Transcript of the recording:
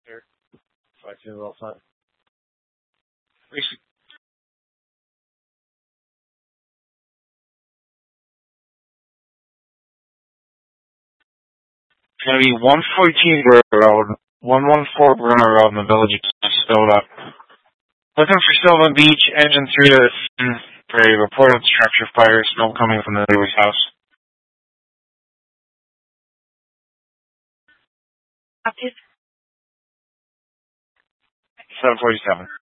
There. So I feel all fine. It's gonna be 114 Brewer Road, 114 Brewer Road in the village of Minnesota. Looking for Sylvan Beach, engine 3 to for a reported structure fire, smoke coming from the neighbor's house. Active. 747.